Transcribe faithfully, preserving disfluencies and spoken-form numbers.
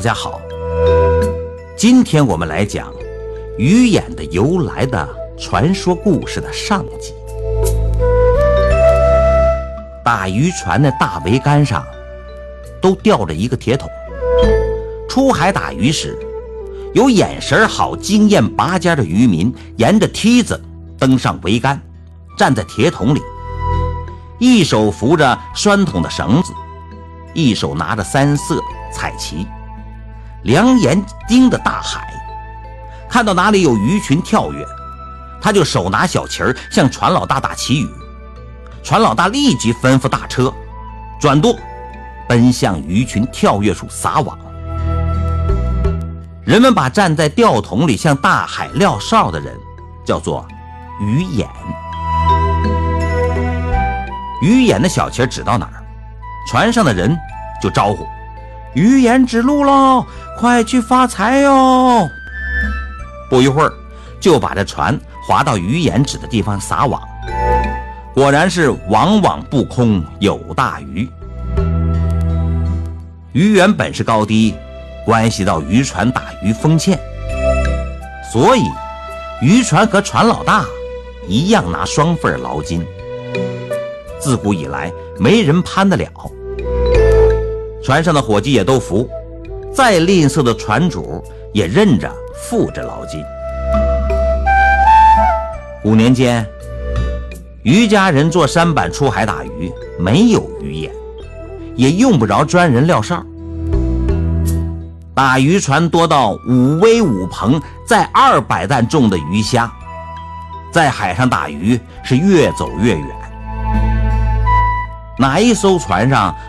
大家好，今天我们来讲鱼眼的由来的传说故事的上集。打渔船的大桅杆上都吊着一个铁桶，出海打鱼时，有眼神好、经验拔尖的渔民沿着梯子登上桅杆，站在铁桶里，一手扶着栓桶的绳子，一手拿着三色彩旗，两眼盯着大海，看到哪里有鱼群跳跃，他就手拿小旗儿向船老大打旗语。船老大立即吩咐大车转舵，奔向鱼群跳跃处撒网。人们把站在吊桶里向大海撂哨的人叫做鱼眼。鱼眼的小旗指到哪儿，船上的人就招呼：鱼眼指路喽，快去发财哟！不一会儿，就把这船划到鱼眼指的地方撒网。果然是网网不空，有大鱼。鱼源本是高低，关系到渔船打鱼封堑，所以渔船和船老大一样拿双份劳金。自古以来，没人攀得了。船上的伙计也都服，再吝啬的船主也认着付着劳金。五年间，渔家人坐舢板出海打鱼，没有鱼眼，也用不着专人撂哨。打渔船多到五威五鹏，载二百担重的鱼虾，在海上打鱼是越走越远。哪一艘船上